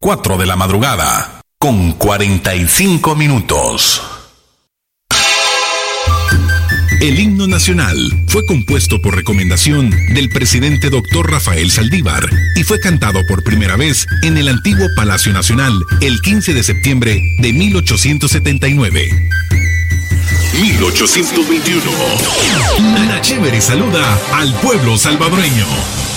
4 de la madrugada, con 45 minutos. El himno nacional fue compuesto por recomendación del presidente Dr. Rafael Saldívar y fue cantado por primera vez en el antiguo Palacio Nacional el 15 de septiembre de 1879. 1821. Nara Chévere saluda al pueblo salvadoreño.